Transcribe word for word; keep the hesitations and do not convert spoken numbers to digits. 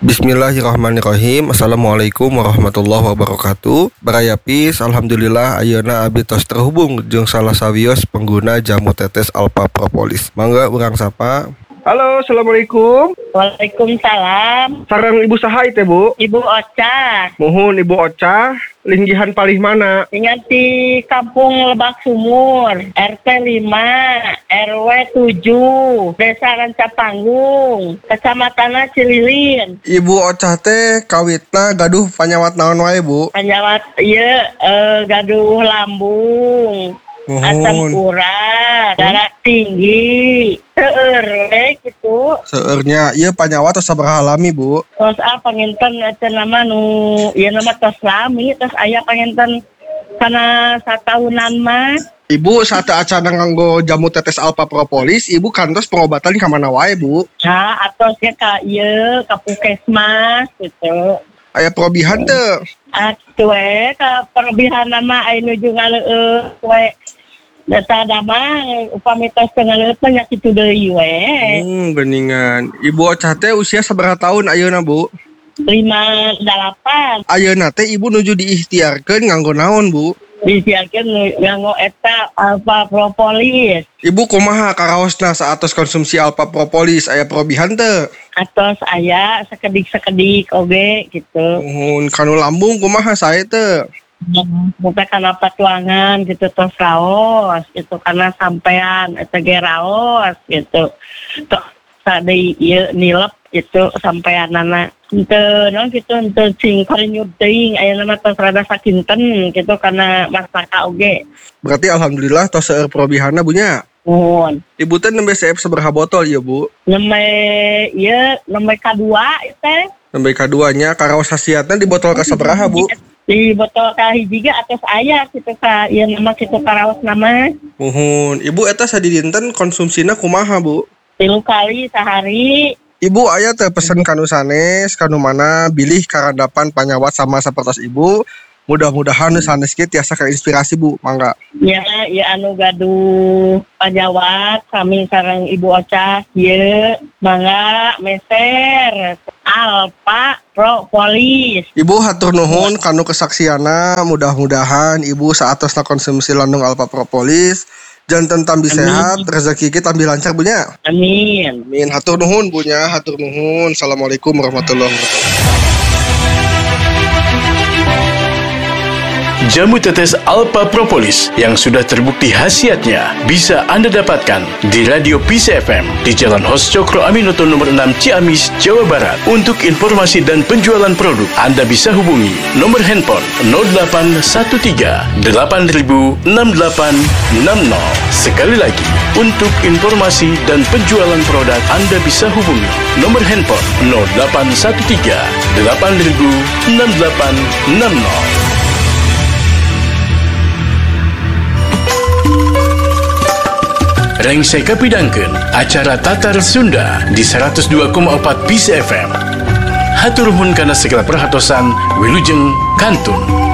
Bismillahirrahmanirrahim. Assalamualaikum warahmatullahi wabarakatuh. Barayapis, alhamdulillah ayeuna abdi tos terhubung jeung salah sawios pengguna jamu tetes Alpha Propolis. Mangga urang sapa. Halo, assalamualaikum. Waalaikumsalam. Sareng Ibu saha teh, Bu? Ibu Ocha. Mohon Ibu Ocha, linggihan palih mana? Ingat di Kampung Lebak Sumur, R T lima, R W tujuh, Desa Rancapanggung, Kecamatan Cililin. Ibu Ocha teh kawitna gaduh panyawat naon wae, Bu? Panyawat ieu eh, gaduh lambung. Mohon. Asam urat, darah tinggi, seueur we gitu. Seueurnya ieu panyawat tos sabaraha lami, Bu? Tos ah panginten acan nama nu ieu nama tos lami, tos aya panginten kana satahunan mah. Ibu saat acara nganggo jamu tetes Alpha Propolis, Ibu kantos pengobatan ka mana wae, Bu? Nah, atosnya ka ieu ka puskesmas gitu. Aya probihan teu? Atuh we ka perobihan nama aya nuju ngaleueut we. Data dama upami tos teu ngaleueut mah nya kitu deui we. Hmm, geningan. Ibu Ocha teh usia sabaraha tahun ayeuna, Bu? lima delapan. Ayeuna teh Ibu nuju diikhtiarkeun nganggo naon, Bu? Disiarkeun nganggo eta Alpha Propolis. Ibu kumaha karaosna saatos konsumsi Alpha Propolis aya probihan teu? Atos aya sakedik-sakedik oge gitu. Mohon kanu lambung kumaha sae teu? Muka kana patuangan gitu tos raos gitu karena sampean eta ge raos gitu. Tos tadi ieu nilep gitu sampeanana henteu naon gitu henteu sing karinyut teuing aya nama tos rada sakinten gitu karena masaka oge. Berarti alhamdulillah tos seueur probihanna Bu nya. Nuhun. Ibu teh nembe seep sabaraha botol ieu Bu? Nembe ieu nembe kadua teh. Nembe kaduanya karaos khasiatna di botol kasabaraha Bu? Di botol kahiji ge atos aya gitu ka ieu nama kitu karaos nama. Mohon. Ibu eta sadidinten konsumsina kumaha Bu? Tilu kali sehari. Ibu aya teh pesen kanu sanes kanu mana bilih karandapan panyawat sama sapertos Ibu. Mudah-mudahan sanes kieu tiasa kainspirasi Bu, mangga. Ya, ya anu gaduh panyawat kami sareng Ibu Ocha ieu mangga meser Alpha Propolis. Ibu hatur nuhun kanu kesaksiana, mudah-mudahan Ibu saatosna konsumsi landung Alpha Propolis janten tambi sehat, rezeki kita tambi lancar Bu nya. Amin. Amin. Hatur nuhun Bu nya, hatur nuhun. Assalamualaikum warahmatullahi wabarakatuh. Jamu tetes Alpha Propolis yang sudah terbukti khasiatnya bisa Anda dapatkan di Radio Peace F M di Jalan Hos Cokro Aminoto nomor enam Ciamis, Jawa Barat. Untuk informasi dan penjualan produk, Anda bisa hubungi nomor handphone nol delapan satu tiga delapan nol enam delapan enam nol. Sekali lagi, untuk informasi dan penjualan produk, Anda bisa hubungi nomor handphone nol delapan satu tiga delapan nol enam delapan enam nol. Rengsai kapidangkeun acara Tatar Sunda di seratus dua koma empat Peace F M. Hatur nuhun kana segala perhatosan, wilujeng kantun.